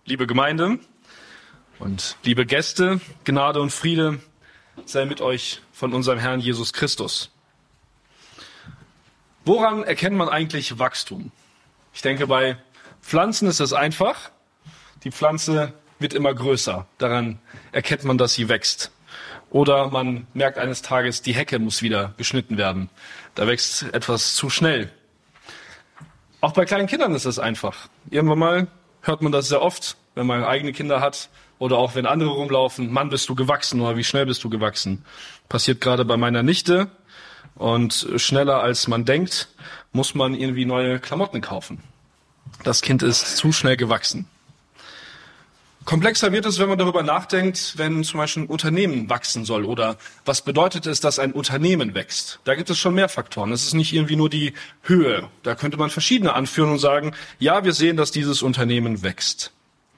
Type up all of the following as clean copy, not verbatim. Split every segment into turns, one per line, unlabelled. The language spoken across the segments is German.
Liebe Gemeinde und liebe Gäste, Gnade und Friede sei mit euch von unserem Herrn Jesus Christus. Woran erkennt man eigentlich Wachstum? Ich denke, bei Pflanzen ist es einfach. Die Pflanze wird immer größer. Daran erkennt man, dass sie wächst. Oder man merkt eines Tages, die Hecke muss wieder geschnitten werden. Da wächst etwas zu schnell. Auch bei kleinen Kindern ist es einfach. Irgendwann mal hört man das sehr oft, wenn man eigene Kinder hat oder auch wenn andere rumlaufen. Mann, bist du gewachsen oder wie schnell bist du gewachsen? Passiert gerade bei meiner Nichte. Und schneller als man denkt, muss man irgendwie neue Klamotten kaufen. Das Kind ist zu schnell gewachsen. Komplexer wird es, wenn man darüber nachdenkt, wenn zum Beispiel ein Unternehmen wachsen soll oder was bedeutet es, dass ein Unternehmen wächst. Da gibt es schon mehr Faktoren. Es ist nicht irgendwie nur die Höhe. Da könnte man verschiedene anführen und sagen, ja, wir sehen, dass dieses Unternehmen wächst.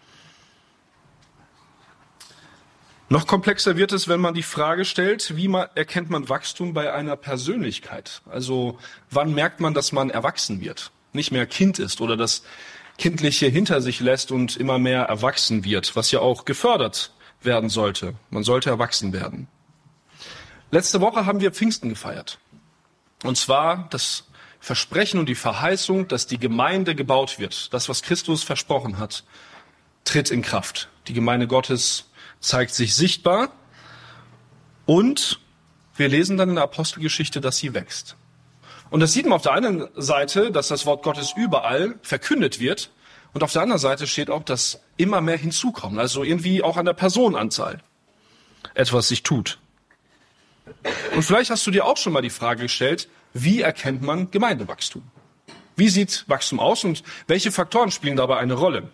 Noch komplexer wird es, wenn man die Frage stellt, wie erkennt man Wachstum bei einer Persönlichkeit? Also wann merkt man, dass man erwachsen wird, nicht mehr Kind ist oder das Kindliche hinter sich lässt und immer mehr erwachsen wird, was ja auch gefördert werden sollte. Man sollte erwachsen werden. Letzte Woche haben wir Pfingsten gefeiert. Und zwar das Versprechen und die Verheißung, dass die Gemeinde gebaut wird. Das, was Christus versprochen hat, tritt in Kraft. Die Gemeinde Gottes zeigt sich sichtbar und wir lesen dann in der Apostelgeschichte, dass sie wächst. Und das sieht man auf der einen Seite, dass das Wort Gottes überall verkündet wird und auf der anderen Seite steht auch, dass immer mehr hinzukommen, also irgendwie auch an der Personenanzahl etwas sich tut. Und vielleicht hast du dir auch schon mal die Frage gestellt, wie erkennt man Gemeindewachstum? Wie sieht Wachstum aus und welche Faktoren spielen dabei eine Rolle?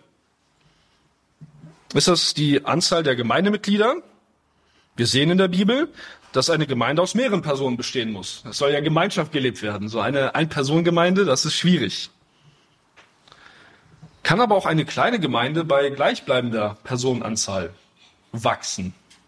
Ist das die Anzahl der Gemeindemitglieder? Wir sehen in der Bibel, dass eine Gemeinde aus mehreren Personen bestehen muss. Es soll ja Gemeinschaft gelebt werden. So eine Ein-Personen-Gemeinde, das ist schwierig. Kann aber auch eine kleine Gemeinde bei gleichbleibender Personenanzahl wachsen?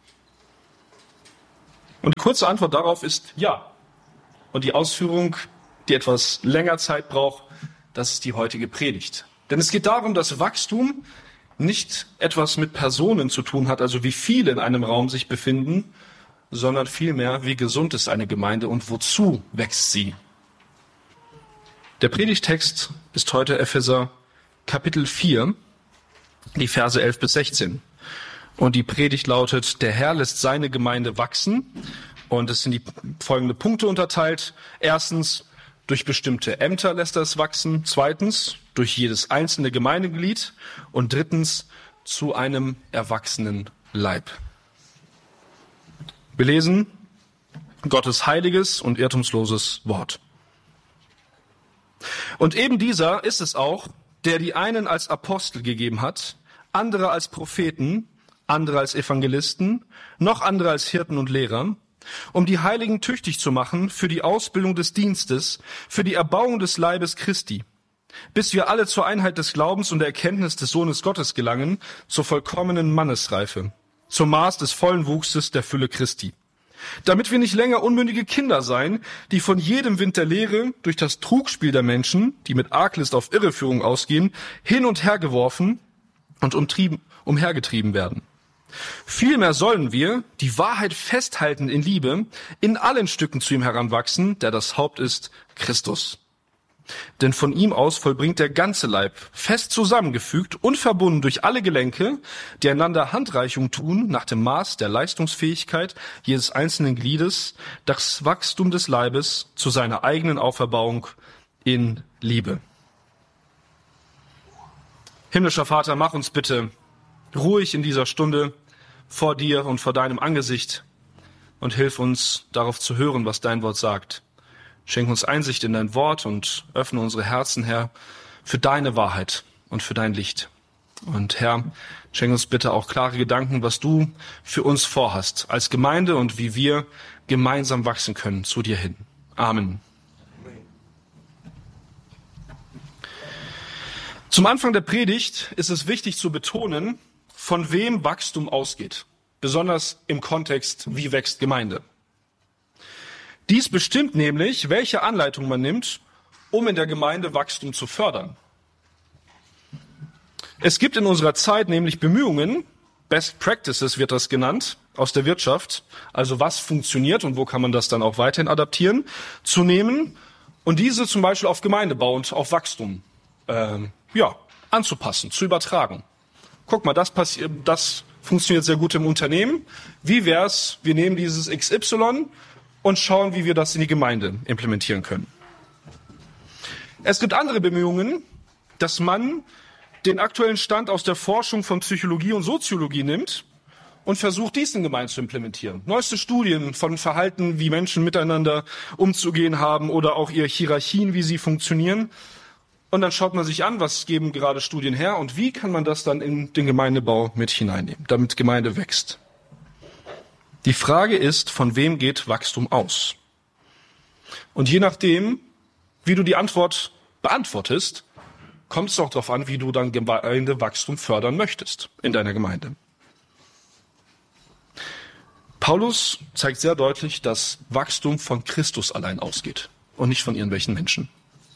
Und die kurze Antwort darauf ist ja. Und die Ausführung, die etwas länger Zeit braucht, das ist die heutige Predigt. Denn es geht darum, dass Wachstum nicht etwas mit Personen zu tun hat, also wie viele in einem Raum sich befinden, sondern vielmehr, wie gesund ist eine Gemeinde und wozu wächst sie. Der Predigtext ist heute Epheser Kapitel 4, die Verse 11 bis 16. Und die Predigt lautet, der Herr lässt seine Gemeinde wachsen. Und es sind die folgenden Punkte unterteilt. Erstens, durch bestimmte Ämter lässt er es wachsen. Zweitens, durch jedes einzelne Gemeindeglied. Und drittens, zu einem erwachsenen Leib. Wir lesen Gottes heiliges und irrtumsloses Wort. Und eben dieser ist es auch, der die einen als Apostel gegeben hat, andere als Propheten, andere als Evangelisten, noch andere als Hirten und Lehrer, um die Heiligen tüchtig zu machen für die Ausbildung des Dienstes, für die Erbauung des Leibes Christi, bis wir alle zur Einheit des Glaubens und der Erkenntnis des Sohnes Gottes gelangen, zur vollkommenen Mannesreife, zum Maß des vollen Wuchses der Fülle Christi. Damit wir nicht länger unmündige Kinder seien, die von jedem Wind der Lehre durch das Trugspiel der Menschen, die mit Arglist auf Irreführung ausgehen, hin und her geworfen und umhergetrieben werden. Vielmehr sollen wir, die Wahrheit festhalten in Liebe, in allen Stücken zu ihm heranwachsen, der das Haupt ist, Christus. Denn von ihm aus vollbringt der ganze Leib, fest zusammengefügt und verbunden durch alle Gelenke, die einander Handreichung tun, nach dem Maß der Leistungsfähigkeit jedes einzelnen Gliedes, das Wachstum des Leibes zu seiner eigenen Auferbauung in Liebe. Himmlischer Vater, mach uns bitte ruhig in dieser Stunde vor dir und vor deinem Angesicht und hilf uns, darauf zu hören, was dein Wort sagt. Schenk uns Einsicht in dein Wort und öffne unsere Herzen, Herr, für deine Wahrheit und für dein Licht. Und Herr, schenk uns bitte auch klare Gedanken, was du für uns vorhast als Gemeinde und wie wir gemeinsam wachsen können zu dir hin. Amen. Zum Anfang der Predigt ist es wichtig zu betonen, von wem Wachstum ausgeht, besonders im Kontext, wie wächst Gemeinde. Dies bestimmt nämlich, welche Anleitung man nimmt, um in der Gemeinde Wachstum zu fördern. Es gibt in unserer Zeit nämlich Bemühungen, Best Practices wird das genannt, aus der Wirtschaft, also was funktioniert und wo kann man das dann auch weiterhin adaptieren, zu nehmen und diese zum Beispiel auf Gemeindebau und auf Wachstum anzupassen, zu übertragen. Guck mal, das funktioniert sehr gut im Unternehmen. Wie wär's, wir nehmen dieses XY und schauen, wie wir das in die Gemeinde implementieren können. Es gibt andere Bemühungen, dass man den aktuellen Stand aus der Forschung von Psychologie und Soziologie nimmt und versucht, dies in Gemeinden zu implementieren. Neueste Studien von Verhalten, wie Menschen miteinander umzugehen haben oder auch ihre Hierarchien, wie sie funktionieren. Und dann schaut man sich an, was geben gerade Studien her und wie kann man das dann in den Gemeindebau mit hineinnehmen, damit Gemeinde wächst. Die Frage ist, von wem geht Wachstum aus? Und je nachdem, wie du die Antwort beantwortest, kommt es auch darauf an, wie du dann Gemeindewachstum fördern möchtest in deiner Gemeinde. Paulus zeigt sehr deutlich, dass Wachstum von Christus allein ausgeht und nicht von irgendwelchen Menschen.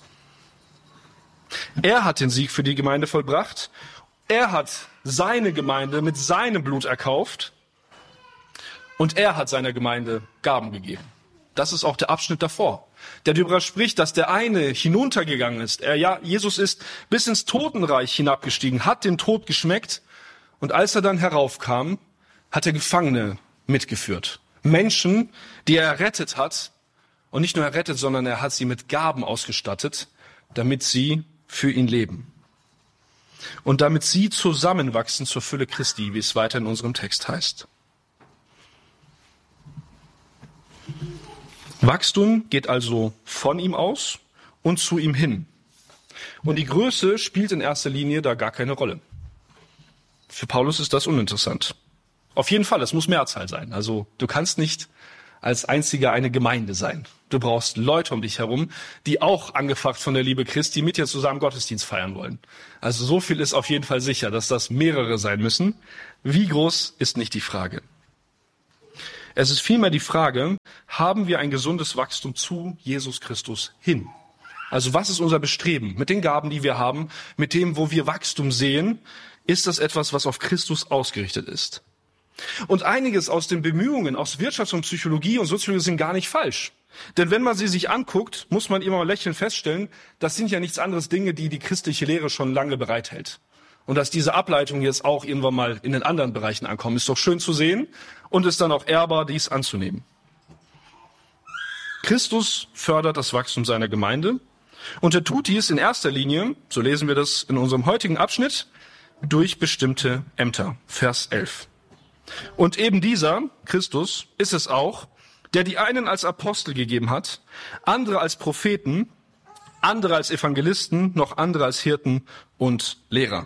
Er hat den Sieg für die Gemeinde vollbracht. Er hat seine Gemeinde mit seinem Blut erkauft. Und er hat seiner Gemeinde Gaben gegeben. Das ist auch der Abschnitt davor, der darüber spricht, dass der eine hinuntergegangen ist. Jesus ist bis ins Totenreich hinabgestiegen, hat den Tod geschmeckt. Und als er dann heraufkam, hat er Gefangene mitgeführt. Menschen, die er errettet hat. Und nicht nur errettet, sondern er hat sie mit Gaben ausgestattet, damit sie für ihn leben. Und damit sie zusammenwachsen zur Fülle Christi, wie es weiter in unserem Text heißt. Wachstum geht also von ihm aus und zu ihm hin. Und die Größe spielt in erster Linie da gar keine Rolle. Für Paulus ist das uninteressant. Auf jeden Fall, es muss Mehrzahl sein. Also du kannst nicht als einziger eine Gemeinde sein. Du brauchst Leute um dich herum, die auch angefacht von der Liebe Christi mit dir zusammen Gottesdienst feiern wollen. Also so viel ist auf jeden Fall sicher, dass das mehrere sein müssen. Wie groß ist nicht die Frage. Es ist vielmehr die Frage, haben wir ein gesundes Wachstum zu Jesus Christus hin? Also was ist unser Bestreben mit den Gaben, die wir haben, mit dem, wo wir Wachstum sehen? Ist das etwas, was auf Christus ausgerichtet ist? Und einiges aus den Bemühungen aus Wirtschaft und Psychologie und Soziologie sind gar nicht falsch. Denn wenn man sie sich anguckt, muss man immer mal lächelnd feststellen, das sind ja nichts anderes Dinge, die die christliche Lehre schon lange bereithält. Und dass diese Ableitungen jetzt auch irgendwann mal in den anderen Bereichen ankommen, ist doch schön zu sehen und ist dann auch ehrbar, dies anzunehmen. Christus fördert das Wachstum seiner Gemeinde und er tut dies in erster Linie, so lesen wir das in unserem heutigen Abschnitt, durch bestimmte Ämter. Vers 11. Und eben dieser, Christus, ist es auch, der die einen als Apostel gegeben hat, andere als Propheten, andere als Evangelisten, noch andere als Hirten und Lehrer.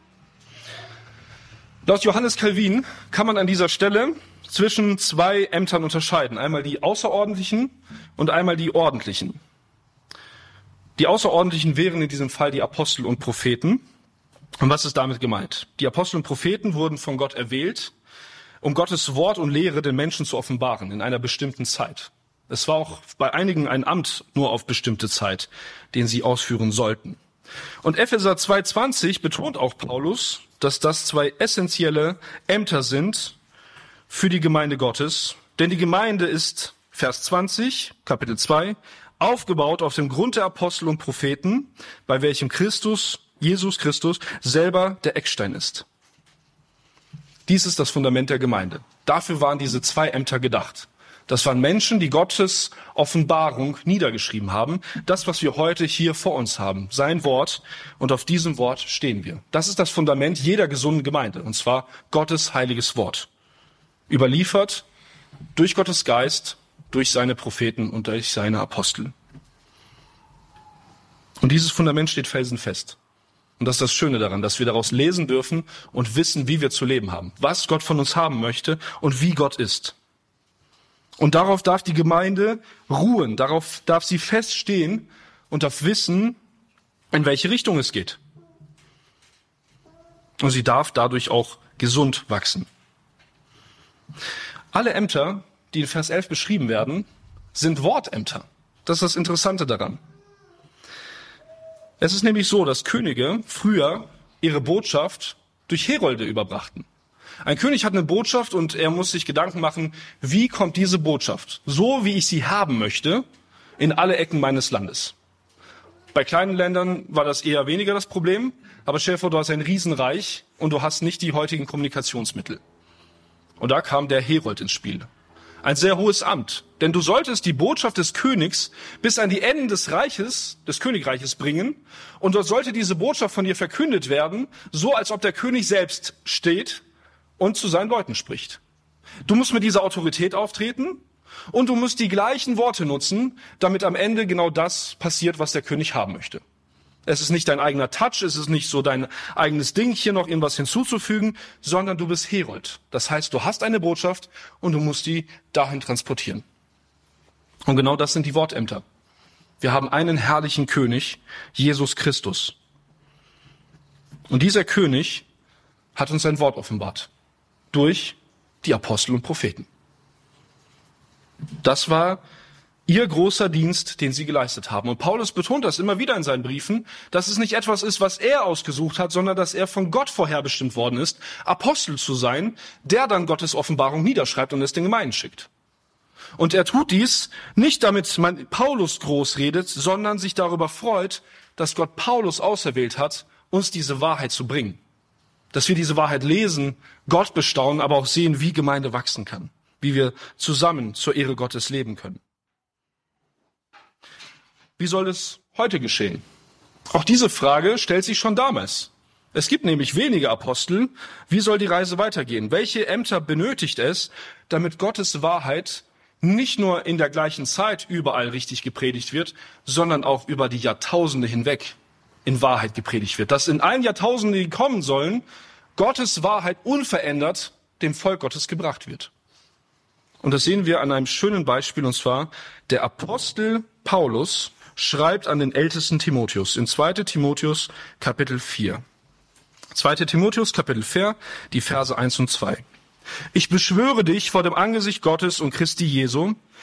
Laut Johannes Calvin kann man an dieser Stelle zwischen zwei Ämtern unterscheiden. Einmal die außerordentlichen und einmal die ordentlichen. Die außerordentlichen wären in diesem Fall die Apostel und Propheten. Und was ist damit gemeint? Die Apostel und Propheten wurden von Gott erwählt, um Gottes Wort und Lehre den Menschen zu offenbaren in einer bestimmten Zeit. Es war auch bei einigen ein Amt nur auf bestimmte Zeit, den sie ausführen sollten. Und Epheser 2,20 betont auch Paulus, dass das zwei essentielle Ämter sind für die Gemeinde Gottes. Denn die Gemeinde ist, Vers 20, Kapitel 2, aufgebaut auf dem Grund der Apostel und Propheten, bei welchem Jesus Christus, selber der Eckstein ist. Dies ist das Fundament der Gemeinde. Dafür waren diese zwei Ämter gedacht. Das waren Menschen, die Gottes Offenbarung niedergeschrieben haben. Das, was wir heute hier vor uns haben, sein Wort. Und auf diesem Wort stehen wir. Das ist das Fundament jeder gesunden Gemeinde. Und zwar Gottes heiliges Wort. Überliefert durch Gottes Geist, durch seine Propheten und durch seine Apostel. Und dieses Fundament steht felsenfest. Und das ist das Schöne daran, dass wir daraus lesen dürfen und wissen, wie wir zu leben haben. Was Gott von uns haben möchte und wie Gott ist. Und darauf darf die Gemeinde ruhen, darauf darf sie feststehen und darf wissen, in welche Richtung es geht. Und sie darf dadurch auch gesund wachsen. Alle Ämter, die in Vers 11 beschrieben werden, sind Wortämter. Das ist das Interessante daran. Es ist nämlich so, dass Könige früher ihre Botschaft durch Herolde überbrachten. Ein König hat eine Botschaft und er muss sich Gedanken machen, wie kommt diese Botschaft, so wie ich sie haben möchte, in alle Ecken meines Landes. Bei kleinen Ländern war das eher weniger das Problem, aber stell dir vor, du hast ein Riesenreich und du hast nicht die heutigen Kommunikationsmittel. Und da kam der Herold ins Spiel. Ein sehr hohes Amt, denn du solltest die Botschaft des Königs bis an die Enden des Reiches, des Königreiches bringen und dort sollte diese Botschaft von dir verkündet werden, so als ob der König selbst steht und zu seinen Leuten spricht. Du musst mit dieser Autorität auftreten und du musst die gleichen Worte nutzen, damit am Ende genau das passiert, was der König haben möchte. Es ist nicht dein eigener Touch, es ist nicht so dein eigenes Ding, hier noch irgendwas hinzuzufügen, sondern du bist Herold. Das heißt, du hast eine Botschaft und du musst die dahin transportieren. Und genau das sind die Wortämter. Wir haben einen herrlichen König, Jesus Christus. Und dieser König hat uns sein Wort offenbart. Durch die Apostel und Propheten. Das war ihr großer Dienst, den sie geleistet haben. Und Paulus betont das immer wieder in seinen Briefen, dass es nicht etwas ist, was er ausgesucht hat, sondern dass er von Gott vorherbestimmt worden ist, Apostel zu sein, der dann Gottes Offenbarung niederschreibt und es den Gemeinden schickt. Und er tut dies nicht, damit man Paulus groß redet, sondern sich darüber freut, dass Gott Paulus auserwählt hat, uns diese Wahrheit zu bringen. Dass wir diese Wahrheit lesen, Gott bestaunen, aber auch sehen, wie Gemeinde wachsen kann, wie wir zusammen zur Ehre Gottes leben können. Wie soll es heute geschehen? Auch diese Frage stellt sich schon damals. Es gibt nämlich wenige Apostel. Wie soll die Reise weitergehen? Welche Ämter benötigt es, damit Gottes Wahrheit nicht nur in der gleichen Zeit überall richtig gepredigt wird, sondern auch über die Jahrtausende hinweg in Wahrheit gepredigt wird? Dass in allen Jahrtausenden, die kommen sollen, Gottes Wahrheit unverändert dem Volk Gottes gebracht wird. Und das sehen wir an einem schönen Beispiel, und zwar der Apostel Paulus schreibt an den ältesten Timotheus in 2. Timotheus Kapitel 4. 2. Timotheus Kapitel 4, die Verse 1 und 2. Ich beschwöre dich vor dem Angesicht Gottes und Christi Jesu,